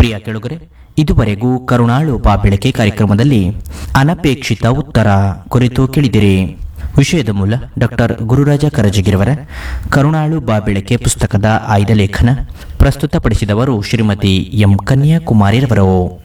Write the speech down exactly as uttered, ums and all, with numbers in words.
ಪ್ರಿಯ ಕೆಳುಗರೆ, ಇದುವರೆಗೂ ಕರುಣಾಳು ಬಾಬೆಳಕೆ ಕಾರ್ಯಕ್ರಮದಲ್ಲಿ ಅನಪೇಕ್ಷಿತ ಉತ್ತರ ಕುರಿತು ಕೇಳಿದಿರಿ. ವಿಷಯದ ಮೂಲ ಡಾಕ್ಟರ್ ಗುರುರಾಜ ಕರಜಗಿರವರ ಕರುಣಾಳು ಬಾಬೆಳಕೆ ಪುಸ್ತಕದ ಆಯ್ದ ಲೇಖನ. ಪ್ರಸ್ತುತಪಡಿಸಿದವರು ಶ್ರೀಮತಿ ಎಂ ಕನ್ಯಾಕುಮಾರಿರವರು.